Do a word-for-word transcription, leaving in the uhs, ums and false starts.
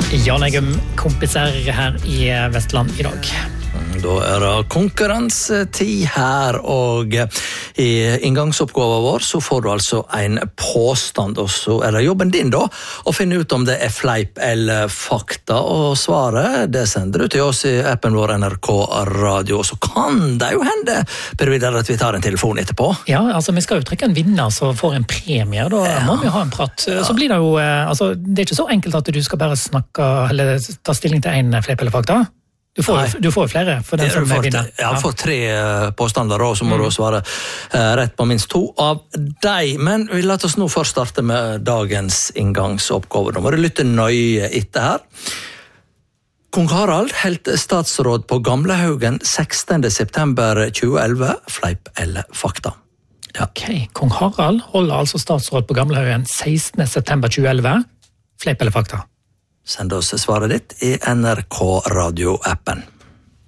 Jan Eggum, kompiser her i Vestland i dag. Da er det konkurransetid her, og i inngangsoppgaven vår så får du altså en påstand, og så er det jobben din da, å finne ut om det er fleip eller fakta, og svaret, det sender du til oss i appen vår N R K Radio, og så kan det jo hende, Per Vidar, at vi tar en telefon etterpå. Ja, altså vi skal jo trekke en vinner som får en premie, da ja. Må vi ha en prat. Så blir det jo, altså det er ikke så enkelt at du skal bare snakke, eller ta stilling til en fleip eller fakta. Du får, du får flere for den som får, vinner. Ja, du får tre påstander, og så må mm. du svare uh, rett på minst to av deg. Men vi lar oss nå først starte med dagens inngangsoppgave. Da må du lytte nøye etter her. Kong Harald helt statsråd på Gamlehaugen sekstende september tjueelleve, fleip eller fakta? Ja. Ok, Kong Harald holder altså statsråd på Gamlehaugen sekstende september tjueelleve, fleip eller fakta? Send oss svaret ditt i N R K Radio-appen.